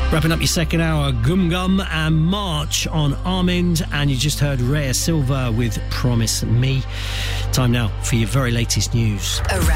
Wrapping up your second hour, Gum Gum and March on Armind, and you just heard Rhea Silva with Promise Me. Time now for your very latest news.